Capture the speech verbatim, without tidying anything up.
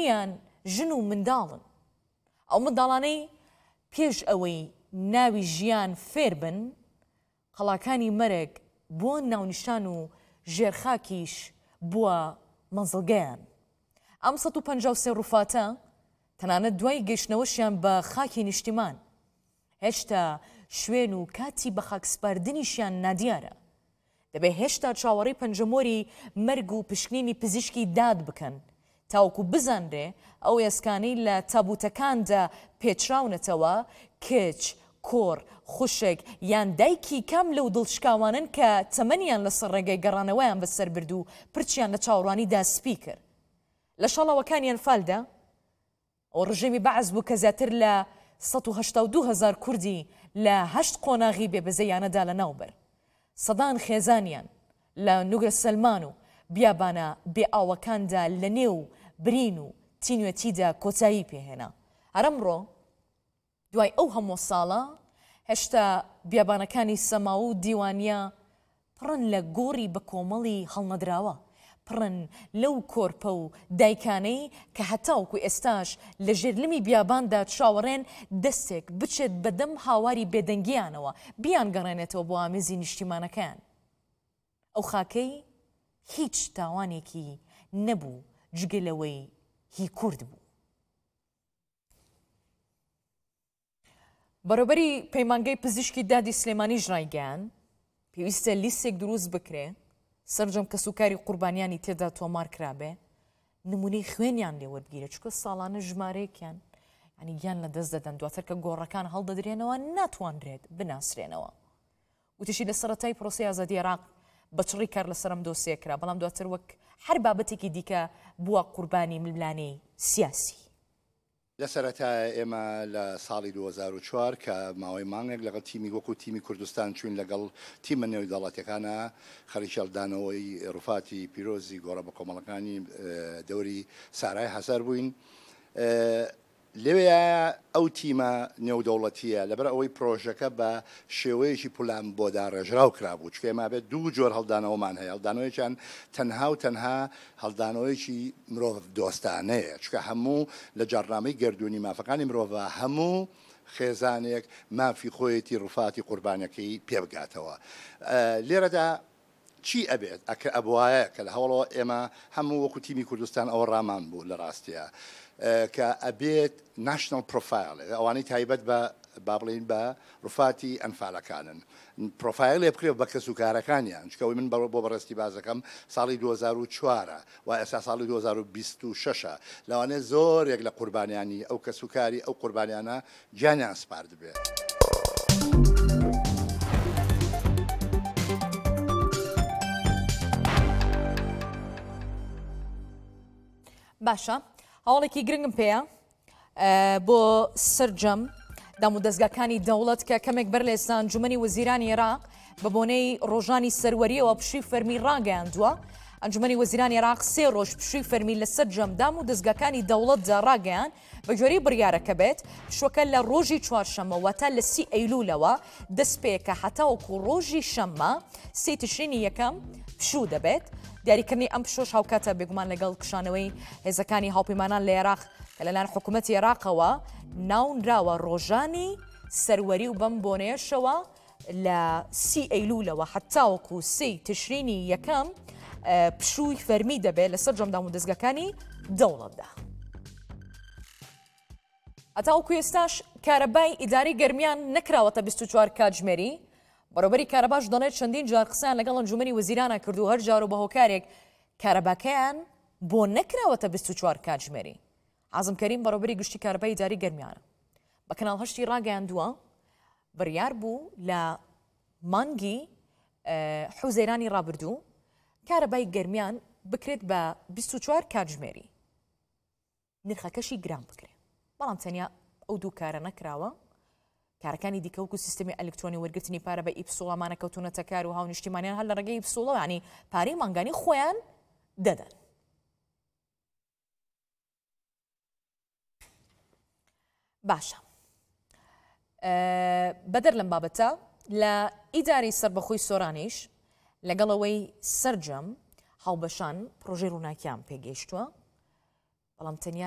هەمویان ژن و منداڵن. ئەو منداڵانەی پێش ئەوەی ناوی ژیان فێر بن قەڵاکانی مەرگ بۆ ناونیشان و ژێرخاکیش بووە مەنزڵگەیان. ئەم سەد و پەنجا و سێ ڕووفاتە تەنانەت دوای گەیشتنەوەشیان بە خاکی نیشتیمان هێشتا شوێن و کاتی بە خاکسپاردنیشیان نادیارە. دەبێت هێشتا چاوەڕێی پەنجەمۆری مەرگ و پشکنینی پزیشکی داد بکەن تاوەکو بزانرێ ئەو ئێسکانەی لە تابوتەکاندا پێچراونەتەوە کچ، کۆڕ، خوشک یان دایکی کام لەو دڵشکاوانن کە تەمەنیان لەسەر ڕێگەی گەڕانەوەیان بەسەر برد و پرچیان لە چاوەڕوانیدا سپی کرد. لە شەڵاوەکانیان فالدا ئەو ڕژێمی بەعز بوو کە زیاتر لە سەد و هەشتا و دوو هەزار کوردی لە هەشت قۆناغی بێبەزەیانەدا لە ناوبەر. سەدان خێزانیان لە نوگرە سەلمان و بیابانە بێ ئاوەکاندا لە نێو برین و تینوێتیدا کۆتایی پێهێنا. هەرەمڕۆ دوای ئەو هەموو ساڵە هێشتا بیابانەکانی سەما و دیوانیا پڕن لە گۆڕی بە کۆمەڵی هەڵنەدراوە، پڕن لەو کۆرپە و دایکانەی کە هەتاوکو ئێستاش لە ژێرلمی بیاباندا چاوەڕێن دەستێک بچێت بەدەم هاواری بێدەنگیانەوە بیان گەڕێنێتەوە بۆ ئامێزی نیشتیمانەکان. ئەو خاکەی هیچ تاوانێکی نەبوو جگەلەوەی هی کورد بوو. بەڕێوەبەری پەیمانگەی پزیشکی دادی سلێمانی ژڕایگەیان پێویستە لیستێک دروست بکرێ سەرجەم کە سوکاری قوربانیانی تێدا تۆمار کرابێ نمونەی خوێنیان لێوەربگیرە چکە ساڵانە ژمارەیەکیان ینی گیان لە دەست دەدەن دواتر کە گۆڕەکان هەڵدەدرێنەوە ناتوانرێت بناسرێنەوە. وتشی لە سەرەتای پرۆسی ئازادی عێراق بەچڕی کار لەسەرم دۆسیە کرا بەڵام دواتر وەک هەر بابەتێکی دیکە بووە قوربانی ململانەی سیاسی. لە سەرەتا ئێمە لە ساڵی دوو هەزار و چوار کە ماوەی مانگێک لەگەڵ تیمی وەکو تیمی کوردستان چوین لەگەڵ تیمە نێوی دەوڵەتەکانە خەریکەڵدانەوەی ڕووفاتی پیرۆزی گۆڕە بە کۆمەڵەکانی دەوری سارای هەسەر بووین. لەوەیە ئەو تیمە نێودەوڵەتیە لەبەر ئەوەی پرۆژەکە بە شێوەیەکی پولان بۆ داڕێژراو کرابوو چکە ئێمە بێت دوو جۆر هەڵدانەوەمان هەیە. هەڵدانەوەیەکیان تەنها و تەنها هەڵدانەوەیەکی مرۆڤ دۆستانەیە چکە هەموو لە جەڕنامەی گەردوونی مافەکانی مرۆڤە هەموو خێزانێک مافی خۆیەتی ڕووفاتی قوربانەکەی پێبگاتەوە. لێرەدا چی ئەبێت ئەکە ئەبوایە کە لە هەوڵەوە ئێمە هەموو وەکو تیمی کوردستان ئەوە ڕامان بوو لە ڕاستیە کە ئەبێت ناشنل پرۆفایل ئەوانەی تایبەت بە با بڵین بە ڕووفاتی ئەنفالەکانن پرۆفایل لێ بکرێت بە کەسوکارەکانیان چکەوەی من بۆ بەڕستی بازەکەم ساڵی دوو هەزار و چوارە و ئێستا ساڵی دوو هەزار و بیست و شەشە لەوانەیە زۆرێک لە قوربانیانی ئەو کەسوکاری ئەو قوربانیانە گیانیان سپارد بێت. باشە هەوڵێکی گرنگم پێەیە بۆ سەرجەم دام و دەستگاکانی دەوڵەت کە کەمێک بەر لە ئێستا ئەنجومەنی وەزیرانی عێراق بە بۆنەی ڕۆژانی سەروەریەوە پشی فەرمی ڕاگەیاندووە. ئەنجومەنی وەزیرانی عێراق سێ ڕۆژ پشی فەرمی لە سەرجەم دام و دەستگاکانی دەوڵەتدا ڕاگەیان بە جۆرەی بڕیارەکە بێت شوەکە لە ڕۆژی چوارشەممە واتە لە سی ئەیلولەوە دەست پێکە هەتاوەکو ڕۆژی شەممە سێ تشرینی یەکەم پشوو دەبێت. دیاریکردنی ئەم پشۆش هاوکاتە بێگومان لەگەڵ کشانەوەی هێزەکانی هاوپەیمانان لە عێراق کە لەلایەن حکوومەتی عێراقەوە ناونراوە ڕۆژانی سەروەری و بەم بۆنەیەشەوە لە سی ئەیلولەوە حتاوەکو سێ تشرینی یەکەم پشووی فەرمی دەبێت لەسەر جەمدام و دەستگاکانی دەوڵەتدا. هەتاوەکو ئێستاش کارەبای ئیداری گەرمیان نەکراوەتە بیست و چوار کاتژمێری. بەڕێوەبەری کارەباش دەڵێت چەندین جار قسەیان لەگەڵ ئەنجومەنی وەزیرانە کردو هەر جار و بە هۆکارێک کارەباکەیان بۆ نەکراوەتە بیست و چوار کاتژمێری. عازم کەریم بەڕێوەبەری گشتی کارەبای ئیداری گەرمیانە بە کەناڵ هەشتی ڕاگەیاندووە بڕیار بوو لە مانگی حوزەیرانی ڕابردوو کارەبای گەرمیان بکرێت بە بیست و چوار کاتژمێری نرخەکەشی گران بکرێت بەڵام تەنیا ئەو دوو کارە نەکراوە. کارەکانی دیکە وەکو سیستمی ئەلکترۆنی وەرگرتنی پارە بە ئیپسۆڵەمانە کەوتونەتە کار و هاونیشتیمانیان هەر لە ڕێگەی ئیپسۆڵەوە ینی پارەی مانگانی خۆیان دەدەن. باشە بەدەر لەم بابەتە لە ئیداری سەربەخۆی سۆرانیش لەگەڵەوەی سەرجەم هاوبەشان پرۆژەی ڕووناکیان پێگەیشتووە بەڵام تەنیا